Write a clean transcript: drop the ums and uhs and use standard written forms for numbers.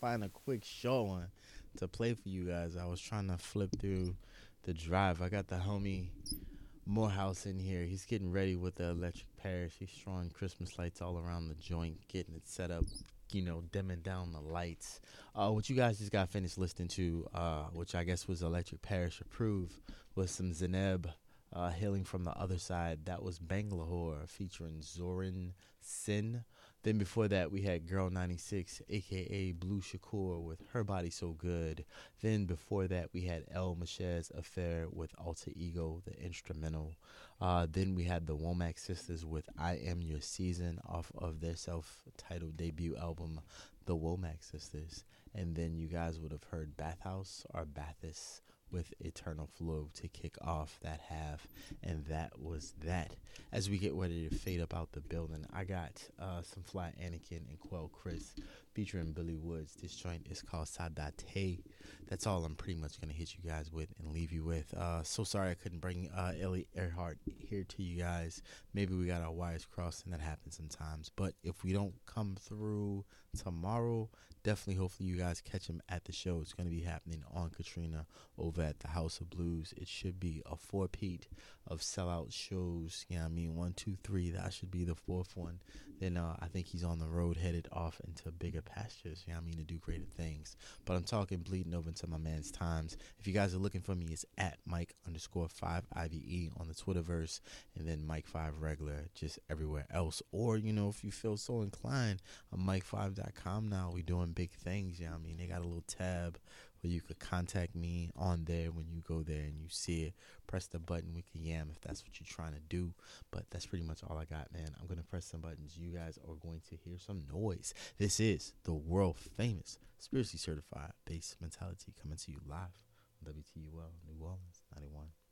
find a quick show on to play for you guys. I was trying to flip through the drive. I got the homie Morehouse in here. He's getting ready with the electric parish. He's throwing Christmas lights all around the joint, getting it set up, dimming down the lights. What you guys just got finished listening to, which I guess was Electric Parish approved, was some Zeneb hailing from the other side. That was Bangalore featuring Zoran Sin. Then before that, we had Girl 96, a.k.a. Blue Shakur, with Her Body So Good. Then before that, we had El Machez Affair with Alter Ego, the instrumental. Then we had the Womack Sisters with I Am Your Season off of their self-titled debut album, The Womack Sisters. And then you guys would have heard Bathhouse or Bathis with Eternal Flow to kick off that half. And that was that. As we get ready to fade up out the building, I got some Fly Anakin and Quell Chris featuring Billy Woods. This joint is called Sadate. That's all I'm pretty much going to hit you guys with and leave you with. So sorry I couldn't bring Ellie Earhart here to you guys. Maybe we got our wires crossed, and that happens sometimes. But if we don't come through tomorrow, definitely, hopefully, you guys catch him at the show. It's going to be happening on Katrina over at the House of Blues. It should be a four-peat of sellout shows. You know what I mean? 1, 2, 3. That should be the fourth one. Then I think he's on the road headed off into bigger pastures. You know what I mean? To do greater things. But I'm talking bleeding over into my man's times. If you guys are looking for me, it's at Mike_5IVE on the Twitterverse. And then Mike5 regular just everywhere else. Or, if you feel so inclined, I'm Mike5.com now. We doing big things. You know what I mean? They got a little tab where you could contact me on there. When you go there and you see it, press the button. We can yam if that's what you're trying to do. But that's pretty much all I got, man. I'm going to press some buttons. You guys are going to hear some noise. This is the world famous, spiritually certified bass mentality coming to you live on WTUL New Orleans 91.